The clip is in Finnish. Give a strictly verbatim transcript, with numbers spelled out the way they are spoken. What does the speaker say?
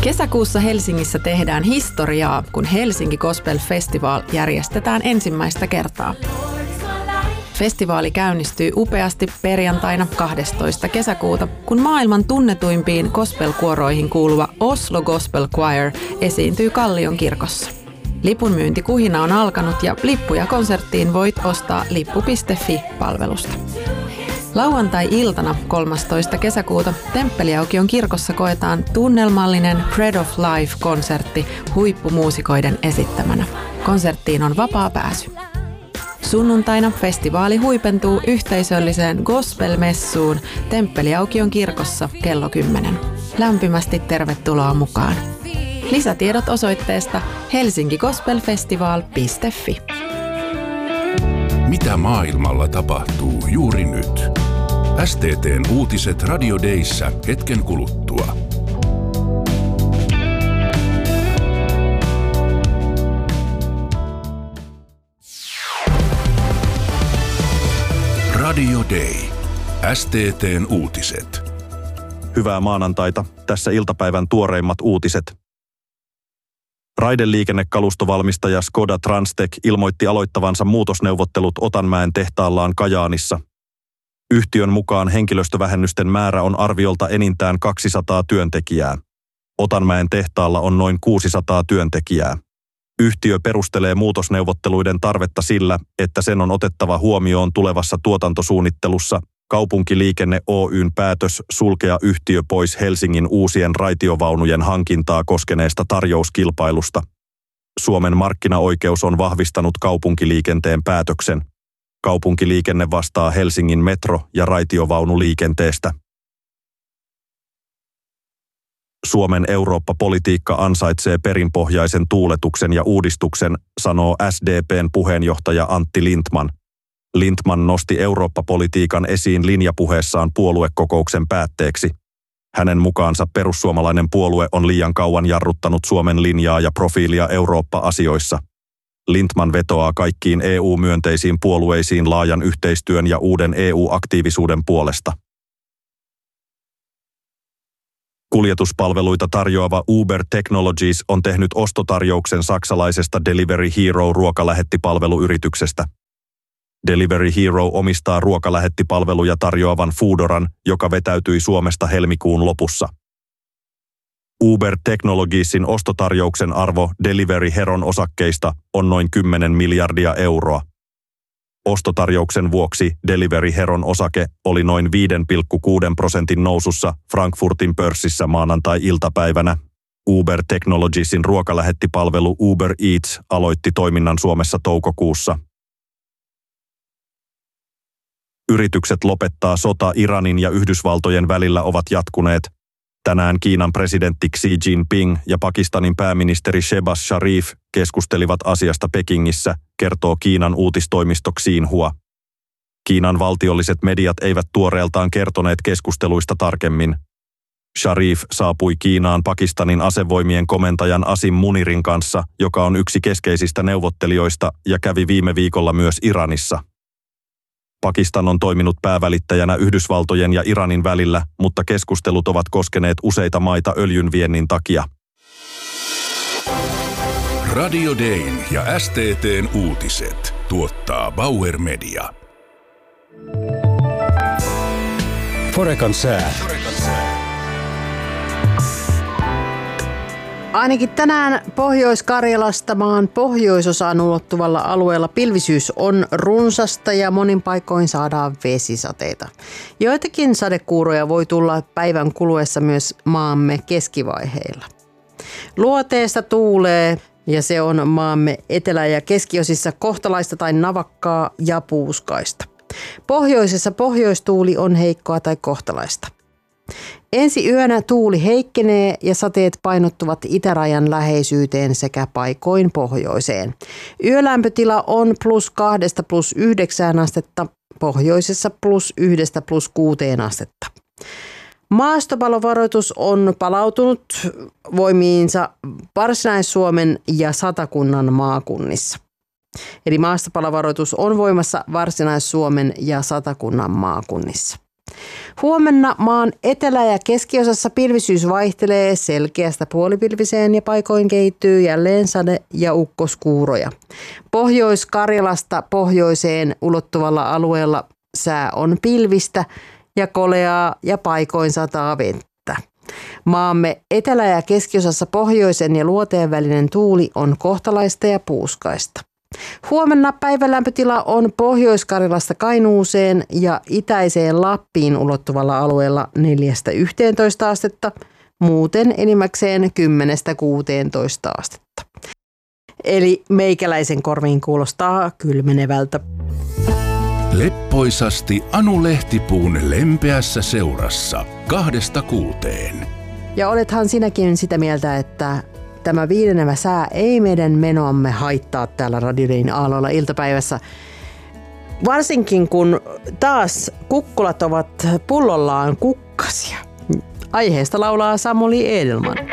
Kesäkuussa Helsingissä tehdään historiaa, kun Helsinki Gospel Festival järjestetään ensimmäistä kertaa. Festivaali käynnistyy upeasti perjantaina kahdestoista kesäkuuta, kun maailman tunnetuimpiin gospel-kuoroihin kuuluva Oslo Gospel Choir esiintyy Kallion kirkossa. Lipunmyyntikuhina on alkanut ja lippuja konserttiin voit ostaa lippu piste fi-palvelusta. Lauantai-iltana kolmastoista kesäkuuta Temppeliaukion kirkossa koetaan tunnelmallinen Bread of Life-konsertti huippumuusikoiden esittämänä. Konserttiin on vapaa pääsy. Sunnuntaina festivaali huipentuu yhteisölliseen gospel-messuun Temppeliaukion kirkossa kello kymmenen. Lämpimästi tervetuloa mukaan. Lisätiedot osoitteesta helsinkigospelfestival piste fi. Mitä maailmalla tapahtuu juuri nyt? S T T:n uutiset Radio Dayssä hetken kuluttua. Radio Day. S T T:n uutiset. Hyvää maanantaita. Tässä iltapäivän tuoreimmat uutiset. Raideliikennekalustovalmistaja Skoda Transtech ilmoitti aloittavansa muutosneuvottelut Otanmäen tehtaallaan Kajaanissa. Yhtiön mukaan henkilöstövähennysten määrä on arviolta enintään kaksisataa työntekijää. Otanmäen tehtaalla on noin kuusisataa työntekijää. Yhtiö perustelee muutosneuvotteluiden tarvetta sillä, että sen on otettava huomioon tulevassa tuotantosuunnittelussa Kaupunkiliikenne Oy:n päätös sulkea yhtiö pois Helsingin uusien raitiovaunujen hankintaa koskeneesta tarjouskilpailusta. Suomen markkinaoikeus on vahvistanut kaupunkiliikenteen päätöksen. Kaupunkiliikenne vastaa Helsingin metro- ja raitiovaunuliikenteestä. Suomen Eurooppa-politiikka ansaitsee perinpohjaisen tuuletuksen ja uudistuksen, sanoo S D P:n puheenjohtaja Antti Lindtman. Lindtman nosti Eurooppa-politiikan esiin linjapuheessaan puoluekokouksen päätteeksi. Hänen mukaansa perussuomalainen puolue on liian kauan jarruttanut Suomen linjaa ja profiilia Eurooppa-asioissa. Lindtman vetoaa kaikkiin E U-myönteisiin puolueisiin laajan yhteistyön ja uuden E U-aktiivisuuden puolesta. Kuljetuspalveluita tarjoava Uber Technologies on tehnyt ostotarjouksen saksalaisesta Delivery Hero-ruokalähettipalveluyrityksestä. Delivery Hero omistaa ruokalähettipalveluja tarjoavan Foodoran, joka vetäytyi Suomesta helmikuun lopussa. Uber Technologiesin ostotarjouksen arvo Delivery Heron osakkeista on noin kymmenen miljardia euroa. Ostotarjouksen vuoksi Delivery Heron osake oli noin viisi pilkku kuusi prosentin nousussa Frankfurtin pörssissä maanantai-iltapäivänä. Uber Technologiesin ruokalähettipalvelu Uber Eats aloitti toiminnan Suomessa toukokuussa. Yritykset lopettaa sota Iranin ja Yhdysvaltojen välillä ovat jatkuneet. Tänään Kiinan presidentti Xi Jinping ja Pakistanin pääministeri Shehbaz Sharif keskustelivat asiasta Pekingissä, kertoo Kiinan uutistoimisto Xinhua. Kiinan valtiolliset mediat eivät tuoreeltaan kertoneet keskusteluista tarkemmin. Sharif saapui Kiinaan Pakistanin asevoimien komentajan Asim Munirin kanssa, joka on yksi keskeisistä neuvottelijoista ja kävi viime viikolla myös Iranissa. Pakistan on toiminut päävälittäjänä Yhdysvaltojen ja Iranin välillä, mutta keskustelut ovat koskeneet useita maita öljyn viennin takia. Radio Dayn ja S T T:n uutiset tuottaa Bauer Media. Forekan sää. Ainakin tänään Pohjois-Karjalasta maan pohjoisosaan ulottuvalla alueella pilvisyys on runsasta ja monin paikoin saadaan vesisateita. Joitakin sadekuuroja voi tulla päivän kuluessa myös maamme keskivaiheilla. Luoteesta tuulee ja se on maamme etelä- ja keskiosissa kohtalaista tai navakkaa ja puuskaista. Pohjoisessa pohjoistuuli on heikkoa tai kohtalaista. Ensi yönä tuuli heikkenee ja sateet painottuvat itärajan läheisyyteen sekä paikoin pohjoiseen. Yölämpötila on plus kahdesta plus yhdeksään astetta, pohjoisessa plus yhdestä plus kuuteen astetta. Maastopalovaroitus on palautunut voimiinsa Varsinais-Suomen ja Satakunnan maakunnissa. Eli maastopalovaroitus on voimassa Varsinais-Suomen ja Satakunnan maakunnissa. Huomenna maan etelä- ja keskiosassa pilvisyys vaihtelee selkeästä puolipilviseen ja paikoin kehittyy jälleen sade- ja ukkoskuuroja. Pohjois-Karjalasta pohjoiseen ulottuvalla alueella sää on pilvistä ja koleaa ja paikoin sataa vettä. Maamme etelä- ja keskiosassa pohjoisen ja luoteen välinen tuuli on kohtalaista ja puuskaista. Huomenna päivälämpötila on Pohjois-Karjalasta Kainuuseen ja itäiseen Lappiin ulottuvalla alueella neljästä yhteentoista astetta, muuten enimmäkseen kymmenestä kuuteentoista astetta. Eli meikäläisen korviin kuulostaa kylmenevältä. Leppoisasti Anu Lehtipuun lempeässä seurassa kahdesta kuuteen. Ja olethan sinäkin sitä mieltä, että tämä viilenevä sää ei meidän menoamme haittaa täällä Radio Dayn aalloilla iltapäivässä. Varsinkin kun taas kukkulat ovat pullollaan kukkasia. Aiheesta laulaa Samuli Edelman.